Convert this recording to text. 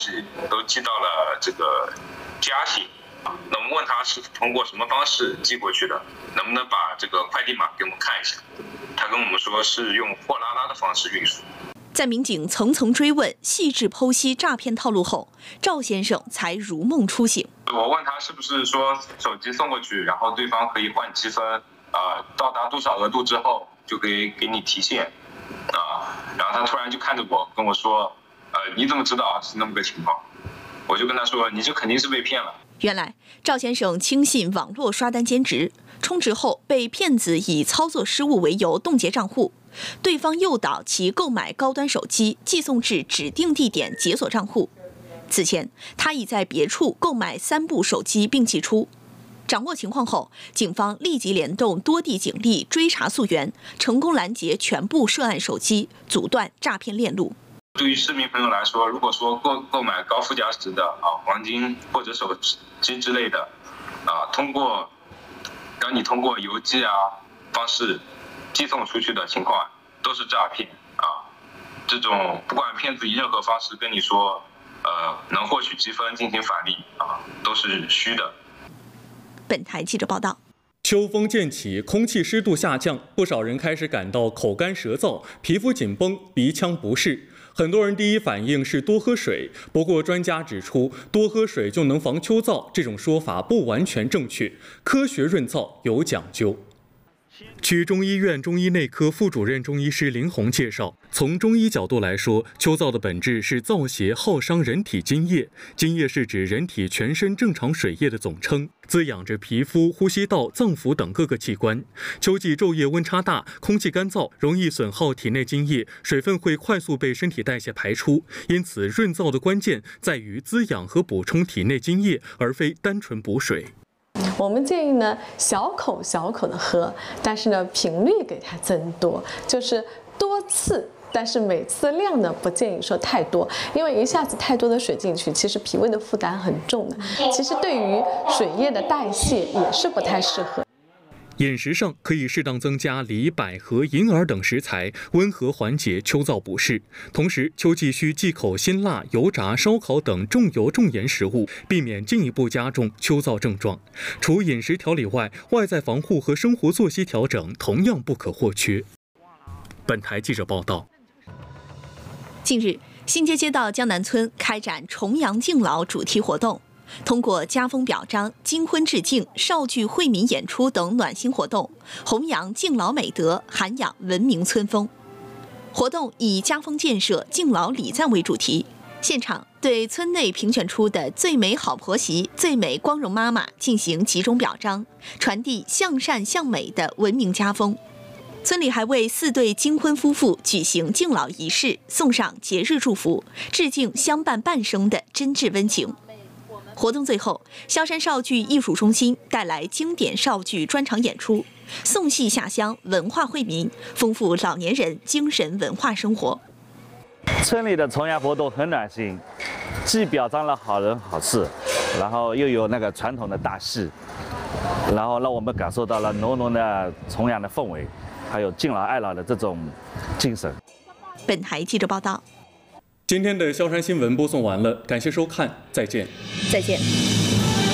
都寄到了这个嘉兴。那我们问他是通过什么方式寄过去的，能不能把这个快递码给我们看一下？他跟我们说是用货拉拉的方式运输。 在民警层层追问、细致剖析诈骗套路后，赵先生才如梦初醒。 我问他是不是说手机送过去，然后对方可以换积分，到达多少额度之后就可以给你提现，然后他突然就看着我跟我说，你怎么知道是那么个情况？我就跟他说，你这肯定是被骗了。 原来赵先生轻信网络刷单兼职，充值后被骗子以操作失误为由冻结账户，对方诱导其购买高端手机，寄送至指定地点解锁账户。此前，他已在别处购买3部手机并寄出。掌握情况后，警方立即联动多地警力追查溯源，成功拦截全部涉案手机，阻断诈骗链路。 对于市民朋友来说，如果说购买高附加值的黄金或者手机之类的，让你通过邮寄方式寄送出去的情况，都是诈骗这种不管骗子以任何方式跟你说，能获取积分进行返利都是虚的。 本台记者报道。 秋风渐起，空气湿度下降，不少人开始感到口干舌燥、皮肤紧绷、鼻腔不适。很多人第一反应是多喝水，不过专家指出，多喝水就能防秋燥，这种说法不完全正确。科学润燥有讲究。区中医院中医内科副主任中医师林红介绍，从中医角度来说，秋燥的本质是燥邪耗伤人体津液，津液是指人体全身正常水液的总称，滋养着皮肤、呼吸道、脏腑等各个器官。秋季昼夜温差大，空气干燥，容易损耗体内津液，水分会快速被身体代谢排出，因此润燥的关键在于滋养和补充体内津液，而非单纯补水。 我们建议呢，小口的喝，但是呢，频率给它增多，就是多次，但是每次的量呢，不建议说太多，因为一下子太多的水进去，其实脾胃的负担很重的，其实对于水液的代谢也是不太适合。 饮食上可以适当增加梨、百合、银耳等食材，温和缓解秋燥不适。同时，秋季需忌口辛辣、油炸、烧烤等重油重盐食物，避免进一步加重秋燥症状。除饮食调理外，外在防护和生活作息调整同样不可或缺。本台记者报道。 近日，新街街道江南村开展重阳敬老主题活动。通过家风表彰、金婚致敬、少剧惠民演出等暖心活动，弘扬敬老美德，涵养文明村风。活动以家风建设、敬老礼赞为主题，现场对村内评选出的最美好婆媳、最美光荣妈妈进行集中表彰，传递向善向美的文明家风。村里还为4对金婚夫妇举行敬老仪式，送上节日祝福，致敬相伴半生的真挚温情。活动最后，萧山少剧艺术中心带来经典少剧专场演出，送戏下乡，文化惠民，丰富老年人精神文化生活。 村里的重阳活动很暖心，既表彰了好人好事，然后又有那个传统的大戏，然后让我们感受到了浓浓的重阳的氛围，还有敬老爱老的这种精神。 本台记者报道。 今天的萧山新闻播送完了，感谢收看，再见。 再见。